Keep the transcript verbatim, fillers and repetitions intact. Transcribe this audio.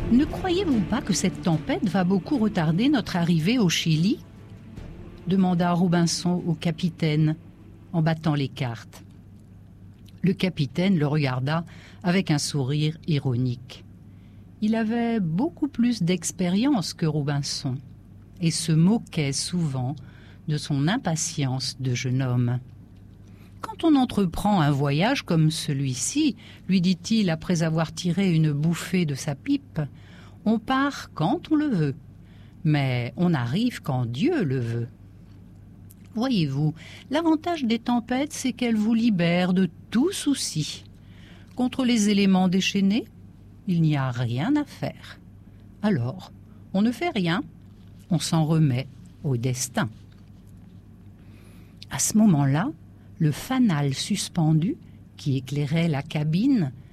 Ne croyez-vous pas que cette tempête va beaucoup retarder notre arrivée au Chili ? Demanda Robinson au capitaine en battant les cartes. Le capitaine le regarda avec un sourire ironique. Il avait beaucoup plus d'expérience que Robinson et se moquait souvent de son impatience de jeune homme. « Quand on entreprend un voyage comme celui-ci, lui dit-il après avoir tiré une bouffée de sa pipe, on part quand on le veut, mais on arrive quand Dieu le veut. Voyez-vous, l'avantage des tempêtes, c'est qu'elles vous libèrent de tout souci. Contre les éléments déchaînés, il n'y a rien à faire. Alors, on ne fait rien, on s'en remet au destin. » À ce moment-là, le fanal suspendu, qui éclairait la cabine,